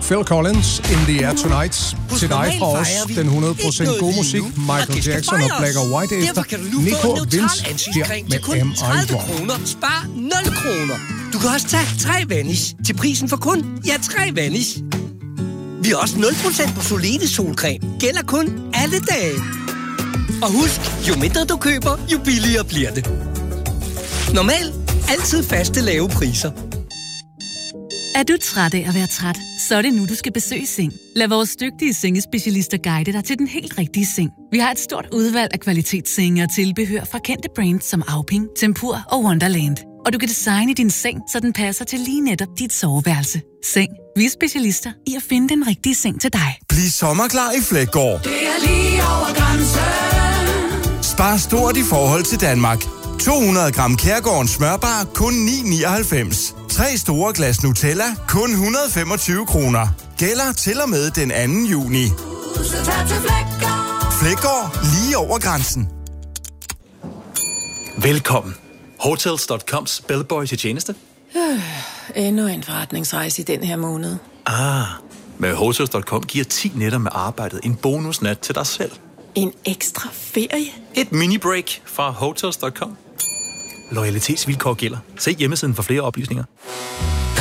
Phil Collins, In the Air Tonight. Til dig fra os, den 100% gode musik, Michael Jackson og Black or White efter Nico Vince her med Am I Wrong. Spar 0 kroner. Du kan også tage 3 Vanish til prisen for kun 3 Vanish. Vi har også 0% på Solide solcreme. Gælder kun alle dage. Og husk, jo mindre du køber, jo billigere bliver det. Normalt altid faste lave priser. Er du træt af at være træt? Så er det nu, du skal besøge Seng. Lad vores dygtige sengespecialister guide dig til den helt rigtige seng. Vi har et stort udvalg af kvalitetssenge og tilbehør fra kendte brands som Auping, Tempur og Wonderland. Og du kan designe din seng, så den passer til lige netop dit soveværelse. Seng. Vi er specialister i at finde den rigtige seng til dig. Bliv sommerklar i Fleggaard. Det er lige over grænsen. Spar stort i forhold til Danmark. 200 gram Kærgårdens smørbar, kun 9,99. 3 store glas Nutella, kun 125 kroner. Gælder til og med den 2. juni. Fleggaard, lige over grænsen. Velkommen. Hotels.coms bellboy til tjeneste. Endnu en forretningsrejse i den her måned. Med Hotels.com giver 10 nætter med arbejdet en bonusnat til dig selv. En ekstra ferie? Et mini-break fra Hotels.com. Loyalitetsvilkår gælder. Se hjemmesiden for flere oplysninger.